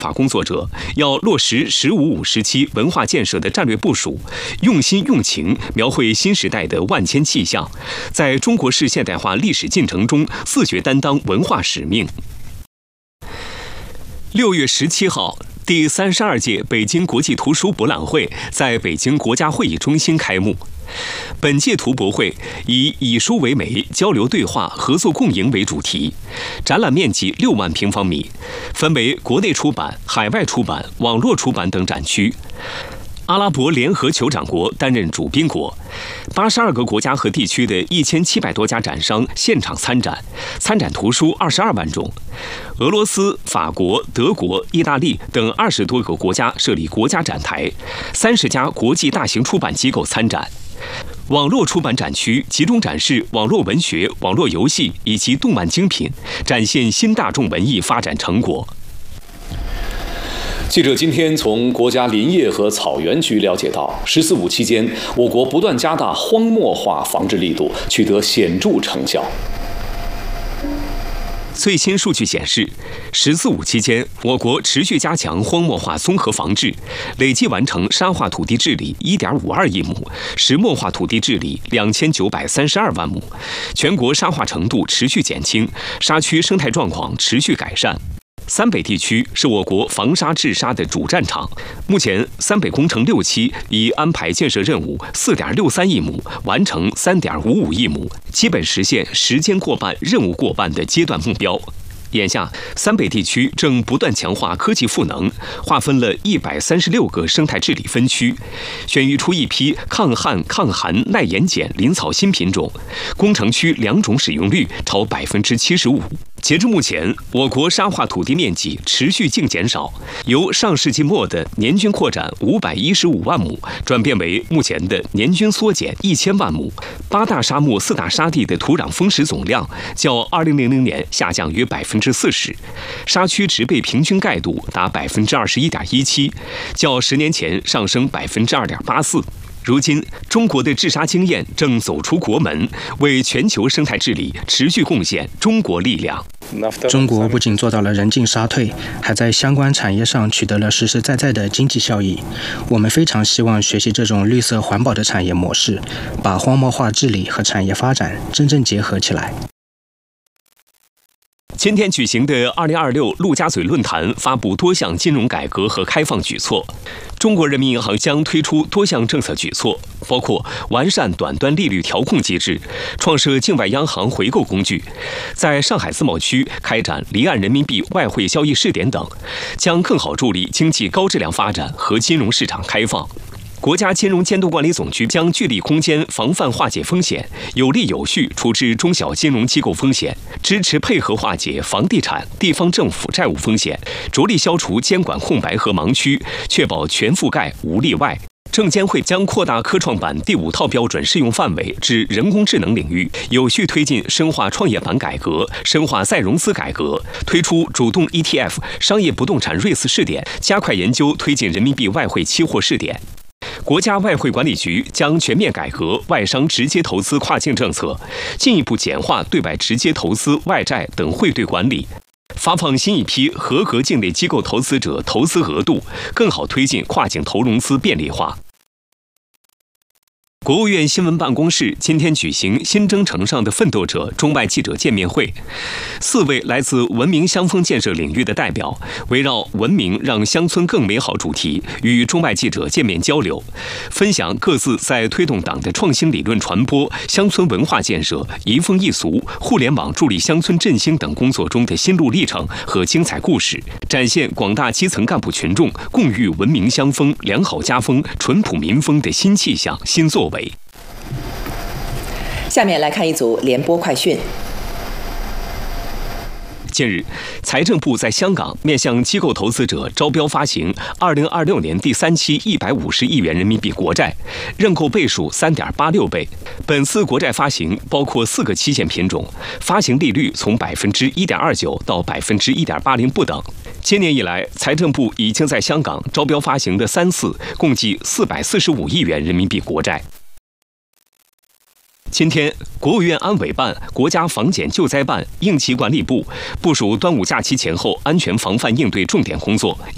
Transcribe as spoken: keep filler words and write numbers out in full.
法工作者要落实“十五五”时期文化建设的战略部署，用心用情描绘新时代的万千气象，在中国式现代化历史进程中自觉担当文化使命。六月十七号，第三十二届北京国际图书博览会在北京国家会议中心开幕。本届图博会以以书为媒、交流对话、合作共赢为主题，展览面积六万平方米，分为国内出版、海外出版、网络出版等展区。阿拉伯联合酋长国担任主宾国，八十二个国家和地区的一千七百多家展商现场参展，参展图书二十二万种。俄罗斯、法国、德国、意大利等二十多个国家设立国家展台，三十家国际大型出版机构参展。网络出版展区集中展示网络文学、网络游戏以及动漫精品，展现新大众文艺发展成果。 记者今天从国家林业和草原局了解到，十四五期间，我国不断加大荒漠化防治力度，取得显著成效。 最新数据显示，十四五期间，我国持续加强荒漠化综合防治，累计完成沙化土地治理一点五二亿亩，石墨化土地治理两千九百三十二万亩，全国沙化程度持续减轻，沙区生态状况持续改善。三北地区是我国防沙治沙的主战场。目前，三北工程六期已安排建设任务四点六三亿亩，完成三点五五亿亩，基本实现时间过半、任务过半的阶段目标。眼下，三北地区正不断强化科技赋能，划分了一百三十六个生态治理分区，选育出一批抗旱、抗寒、耐盐碱林草新品种，工程区两种使用率超百分之七十五。截至目前，我国沙化土地面积持续净减少，由上世纪末的年均扩展五百一十五万亩，转变为目前的年均缩减一千万亩。八大沙漠、四大沙地的土壤丰实总量较二零零零年下降约百分之四十，沙区植被平均盖度达百分之二十一点一七，较十年前上升百分之二点八四。如今，中国的治沙经验正走出国门，为全球生态治理持续贡献中国力量。 中国不仅做到了人进沙退，还在相关产业上取得了实实在在的经济效益。我们非常希望学习这种绿色环保的产业模式，把荒漠化治理和产业发展真正结合起来。 今天举行的二零二六陆家嘴论坛发布多项金融改革和开放举措。中国人民银行将推出多项政策举措，包括完善短端利率调控机制，创设境外央行回购工具，在上海自贸区开展离岸人民币外汇交易试点等，将更好助力经济高质量发展和金融市场开放。国家金融监督管理总局将聚力攻坚防范化解风险，有力有序处置中小金融机构风险，支持配合化解房地产、地方政府债务风险，着力消除监管空白和盲区，确保全覆盖无例外。证监会将扩大科创板第五套标准适用范围至人工智能领域，有序推进深化创业板改革，深化再融资改革，推出主动 E T F 商业不动产瑞斯试点，加快研究推进人民币外汇期货试点。国家外汇管理局将全面改革外商直接投资跨境政策，进一步简化对外直接投资、外债等汇兑管理，发放新一批合格境内机构投资者投资额度，更好推进跨境投融资便利化。国务院新闻办公室今天举行新征程上的奋斗者中外记者见面会，四位来自文明乡风建设领域的代表围绕文明让乡村更美好主题与中外记者见面交流，分享各自在推动党的创新理论传播、乡村文化建设、移风易俗、互联网助力乡村振兴等工作中的心路历程和精彩故事，展现广大基层干部群众共育文明乡风、良好家风、淳朴民风的新气象、新作为。 下面来看一组联播快讯。 近日，财政部在香港面向机构投资者招标发行二零二六年第三期一百五十亿元人民币国债，认购倍数三点八六倍。本次国债发行包括四个期限品种，发行利率从百分之一点二九到百分之一点八零不等。今年以来，财政部已经在香港招标发行的三次，共计四百四十五亿元人民币国债。今天，国务院安委办、国家防检救灾办、应急管理部部署端午假期前后安全防范应对重点工作，